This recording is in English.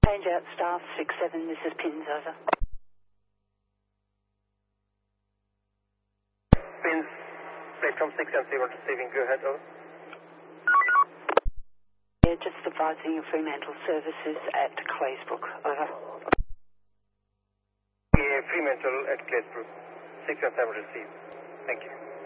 Change out staff 6-7, this is Pins, over. Pins, platform 6 and 0 receiving, go ahead, over. Yeah, just advising your Fremantle services at Claysbrook, over. Yeah, Fremantle at Claysbrook, 6 and 7 received. Thank you.